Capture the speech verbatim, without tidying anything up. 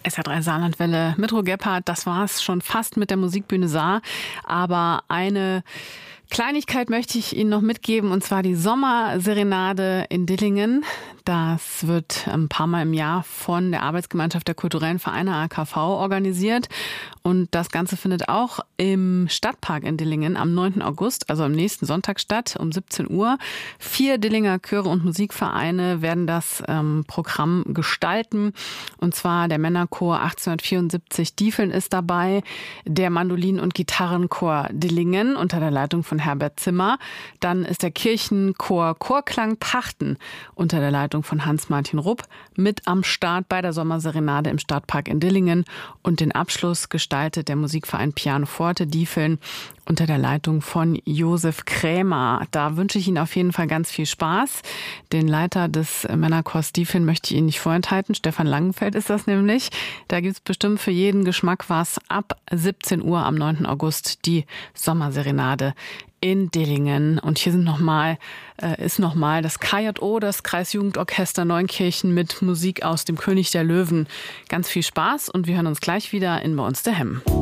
S R drei Saarlandwelle, Mitro Gebhardt, das war's schon fast mit der Musikbühne Saar. Aber eine Kleinigkeit möchte ich Ihnen noch mitgeben, und zwar die Sommerserenade in Dillingen. Das wird ein paar Mal im Jahr von der Arbeitsgemeinschaft der kulturellen Vereine A K V organisiert. Und das Ganze findet auch im Stadtpark in Dillingen am neunten August, also am nächsten Sonntag statt, um siebzehn Uhr. Vier Dillinger Chöre und Musikvereine werden das ähm, Programm gestalten. Und zwar der Männerchor achtzehnhundertvierundsiebzig Diefeln ist dabei, der Mandolin- und Gitarrenchor Dillingen unter der Leitung von Herbert Zimmer. Dann ist der Kirchenchor Chorklang Pachten unter der Leitung von Hans-Martin Rupp mit am Start bei der Sommerserenade im Stadtpark in Dillingen. Und den Abschluss gestaltet der Musikverein Pianoforte Diefeln unter der Leitung von Josef Krämer. Da wünsche ich Ihnen auf jeden Fall ganz viel Spaß. Den Leiter des Männerchors Diefeln möchte ich Ihnen nicht vorenthalten. Stefan Langenfeld ist das nämlich. Da gibt es bestimmt für jeden Geschmack was. Ab siebzehn Uhr am neunten August die Sommerserenade in Dillingen. Und hier sind noch mal, äh, ist nochmal das K J O, das Kreisjugendorchester Neunkirchen mit Musik aus dem König der Löwen. Ganz viel Spaß und wir hören uns gleich wieder in Bei uns der Hemm.